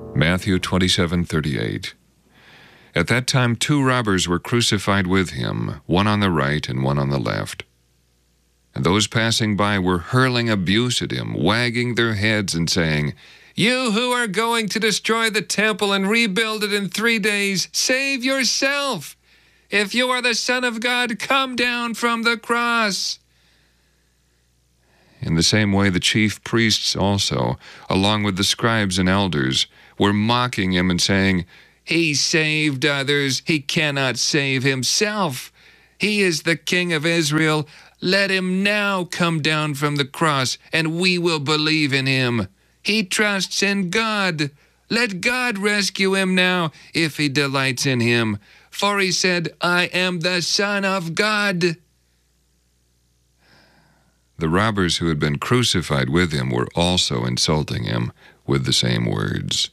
Matthew 27:38. At that time 2 robbers were crucified with him, one on the right and one on the left. And those passing by were hurling abuse at him, wagging their heads and saying, "You who are going to destroy the temple and rebuild it in 3 days, save yourself! If you are the Son of God, come down from the cross." In the same way, the chief priests also, along with the scribes and elders, were mocking him and saying, "He saved others. He cannot save himself. He is the King of Israel. Let him now come down from the cross, and we will believe in him. He trusts in God. Let God rescue him now, if he delights in him. For he said, 'I am the Son of God.'" The robbers who had been crucified with him were also insulting him with the same words.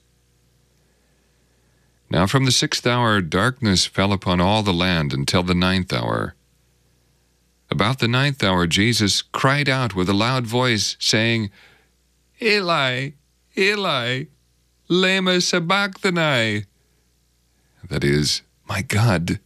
Now from the 6th hour darkness fell upon all the land until the 9th hour. About the 9th hour Jesus cried out with a loud voice, saying, "Eli, Eli, lema sabachthani." That is, my God,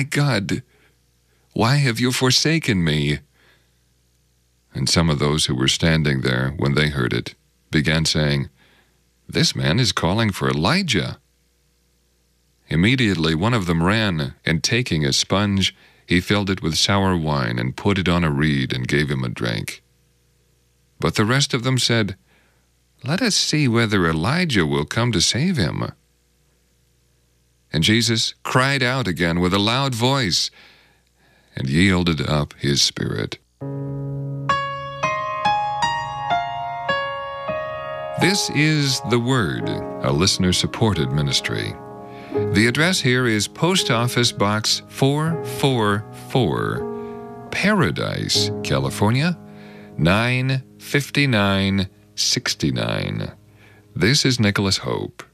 why have you forsaken me?" And some of those who were standing there, when they heard it, began saying, "This man is calling for Elijah." Immediately one of them ran, and taking a sponge, he filled it with sour wine and put it on a reed and gave him a drink. But the rest of them said, "Let us see whether Elijah will come to save him." And Jesus cried out again with a loud voice and yielded up his spirit. This is The Word, a listener-supported ministry. The address here is Post Office Box 444, Paradise, California, 95969. This is Nicholas Hope.